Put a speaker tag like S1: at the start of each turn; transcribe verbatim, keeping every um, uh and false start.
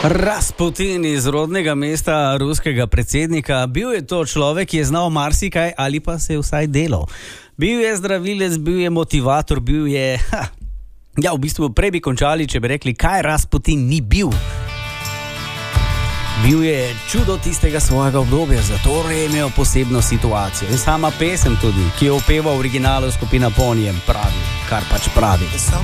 S1: Rasputin iz rodnega mesta ruskega predsednika. Bil je to človek, ki je znal marsikaj ali pa se je vsaj delal. Bil je zdravilec, bil je motivator, bil je... Ha, ja, v bistvu prej bi končali, če bi rekli, kaj Rasputin ni bil. Bil je čudo tistega svojega obdobja, zato je imel posebno situacijo. In sama pesem tudi, ki jo upeva v originalu skupina Ponijem, pravi, kar pač pravi.